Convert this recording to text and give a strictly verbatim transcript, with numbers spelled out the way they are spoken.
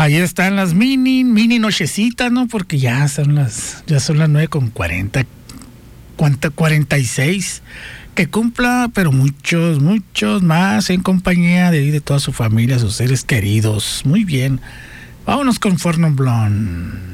Ahí están las mini, mini nochecitas, ¿no? Porque ya son las, ya son las nueve con cuarenta, cuarenta y seis. Que cumpla, pero muchos, muchos más en compañía de, de toda su familia, sus seres queridos. Muy bien. Vámonos con Forno Blonde.